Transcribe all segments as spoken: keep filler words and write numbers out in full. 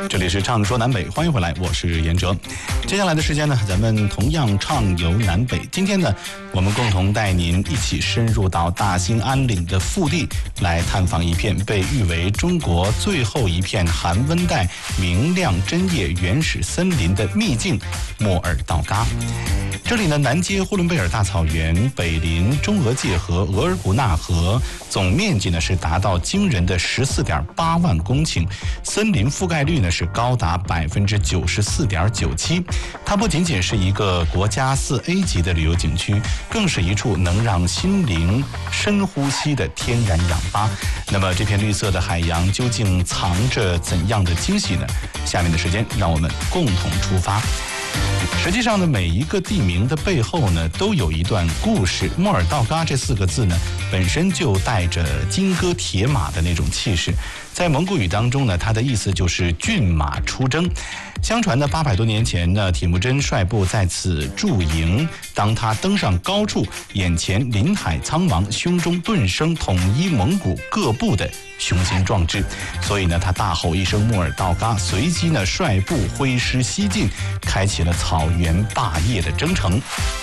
这里是畅说南北，欢迎回来，我是严哲。接下来的时间呢，咱们同样畅游南北。今天呢，我们共同带您一起深入到大兴安岭的腹地，来探访一片被誉为中国最后一片寒温带明亮针叶原始森林的秘境——莫尔道嘎。这里呢，南接呼伦贝尔大草原，北临中俄界河额尔古纳河，总面积呢是达到惊人的十四点八万公顷，森林覆盖率呢是高达百分之九十四点九七。它不仅仅是一个国家四 A 级的旅游景区，更是一处能让心灵深呼吸的天然氧吧。那么这片绿色的海洋究竟藏着怎样的惊喜呢？下面的时间，让我们共同出发。实际上呢，每一个地名的背后呢，都有一段故事。莫尔道嘎这四个字呢，本身就带着金戈铁马的那种气势。在蒙古语当中呢，它的意思就是骏马出征。相传呢，八百多年前呢，铁木真率部在此驻营。当他登上高处，眼前林海苍茫，胸中顿生统一蒙古各部的雄心壮志。所以呢，他大吼一声莫尔道嘎，随即呢，率部挥师西进，开启了草原霸业的征程。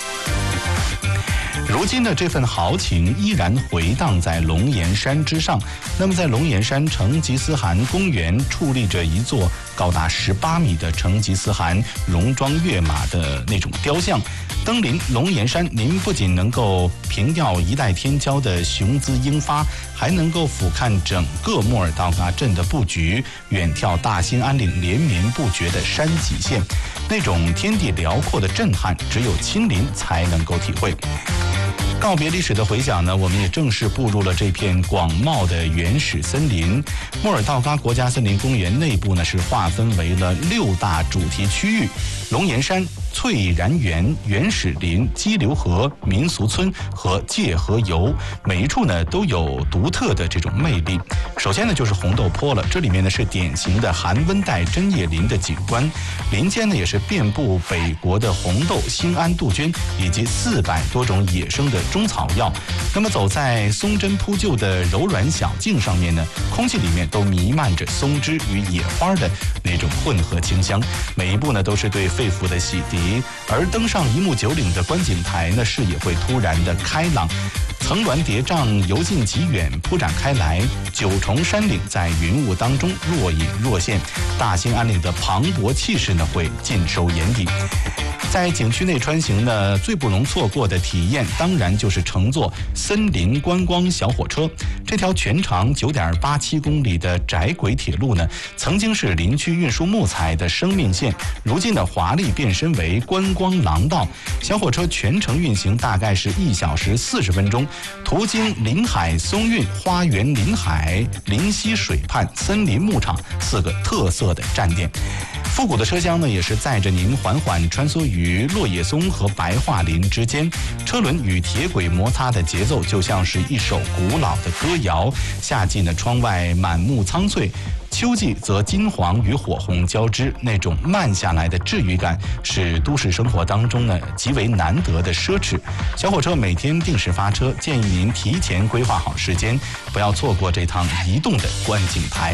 如今的这份豪情依然回荡在龙岩山之上。那么在龙岩山成吉思汗公园矗立着一座高达十八米的成吉思汗戎装跃马的那种雕像。登临龙岩山，您不仅能够凭吊一代天骄的雄姿英发，还能够俯瞰整个莫尔道嘎镇的布局，远眺大兴安岭连绵不绝的山脊线，那种天地辽阔的震撼，只有亲临才能够体会。告别历史的回响呢，我们也正式步入了这片广袤的原始森林。莫尔道嘎国家森林公园内部呢，是划分为了六大主题区域：龙岩山、翠然园、原始林、激流河、民俗村和界河游。每一处呢都有独特的这种魅力。首先呢就是红豆坡了，这里面呢是典型的寒温带针叶林的景观，林间呢也是遍布北国的红豆、兴安杜鹃以及四百多种野生的中草药。那么走在松针铺就的柔软小径上面呢，空气里面都弥漫着松枝与野花的那种混合清香，每一步呢都是对肺腑的洗涤。而登上一目九岭的观景台呢，视野会突然的开朗，层峦叠嶂，由近及远铺展开来，九重山岭在云雾当中若隐若现，大兴安岭的磅礴气势呢会尽收眼底。在景区内穿行呢，最不容错过的体验当然就是乘坐森林观光小火车。这条全长 九点八七公里的窄轨铁路呢，曾经是林区运输木材的生命线，如今呢华丽变身为观光廊道。小火车全程运行大概是一小时四十分钟，途经临海松韵、花园临海、临溪水畔、森林牧场四个特色的站点。复古的车厢呢，也是载着您缓缓穿梭于落叶松和白桦林之间，车轮与铁轨摩擦的节奏就像是一首古老的歌谣。夏季呢，窗外满目苍翠，秋季则金黄与火红交织，那种慢下来的治愈感是都市生活当中呢极为难得的奢侈。小火车每天定时发车，建议您提前规划好时间，不要错过这趟移动的观景台。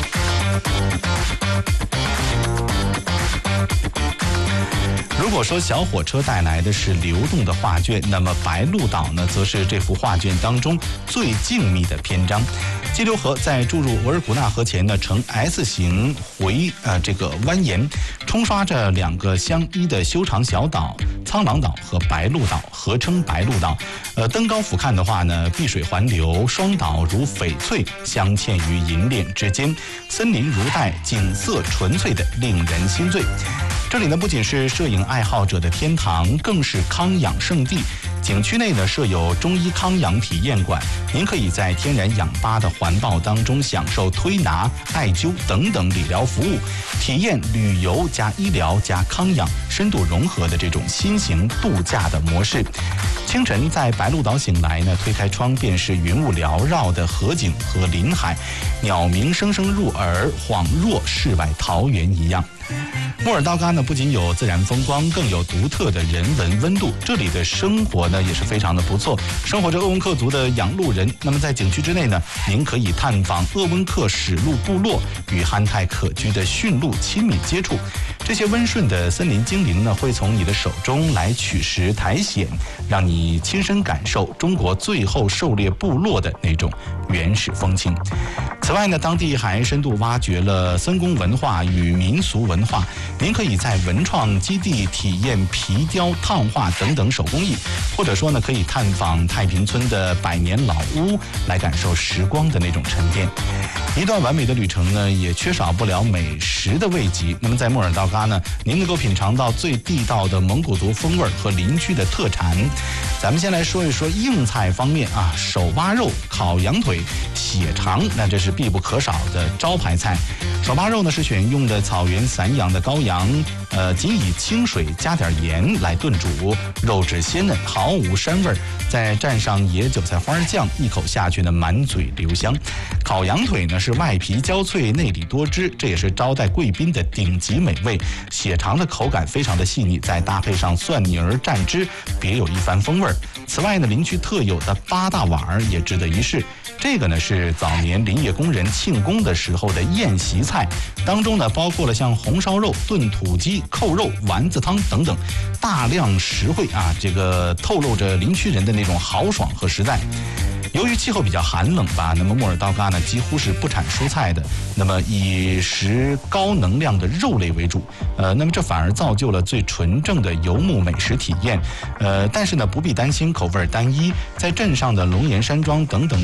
如果说小火车带来的是流动的画卷，那么白鹭岛呢，则是这幅画卷当中最静谧的篇章。激流河在注入额尔古纳河前呢，呈 S 型回呃这个蜿蜒，冲刷着两个相依的修长小岛苍狼岛和白鹭岛，合称白鹭岛。呃，登高俯瞰的话呢，碧水环流，双岛如翡翠镶嵌于银链之间，森林如带，景色纯粹的令人心醉。这里呢，不仅是摄影爱好者的天堂，更是康养圣地。景区内呢设有中医康养体验馆，您可以在天然氧吧的环抱当中享受推拿、艾灸等等理疗服务，体验旅游加医疗加康养深度融合的这种新型度假的模式。清晨在白鹭岛醒来呢，推开窗便是云雾缭绕的河景和林海，鸟鸣声声入耳，恍若世外桃源一样。 莫尔道嘎呢，不仅有自然风光，更有独特的人文温度。这里的生活呢，也是非常的不错。生活着鄂温克族的养鹿人。那么在景区之内呢，您可以探访鄂温克史鹿部落，与憨态可掬的驯鹿亲密接触。这些温顺的森林精灵呢，会从你的手中来取食苔藓，让你亲身感受中国最后狩猎部落的那种原始风情。此外呢，当地还深度挖掘了森工文化与民俗文化。您可以在文创基地体验皮雕、烫画等等手工艺，或者说呢，可以探访太平村的百年老屋，来感受时光的那种沉淀。一段完美的旅程呢，也缺少不了美食的慰藉。那么在莫尔道嘎呢，您能够品尝到最地道的蒙古族风味和林区的特产。咱们先来说一说硬菜方面啊，手扒肉、烤羊腿、血肠，那这是必不可少的招牌菜。手扒肉呢是选用的草原散养的羔羊，呃，仅以清水加点盐来炖煮，肉质鲜嫩，毫无膻味儿。再蘸上野韭菜花酱，一口下去呢，满嘴留香。烤羊腿呢是外皮焦脆，内里多汁，这也是招待贵宾的顶级美味。血肠的口感非常的细腻，再搭配上蒜泥儿蘸汁，别有一番风味儿。此外呢，林区特有的八大碗儿也值得一试。这个呢是早年林业工人庆功的时候的宴席菜，当中呢包括了像红烧肉、炖土鸡、扣肉、丸子汤等等，大量实惠啊，这个透露着林区人的那种豪爽和实在。由于气候比较寒冷吧，那么莫尔道嘎呢几乎是不产蔬菜的，那么以食高能量的肉类为主，呃，那么这反而造就了最纯正的游牧美食体验，呃，但是呢不必担心口味单一，在镇上的龙岩山庄等等。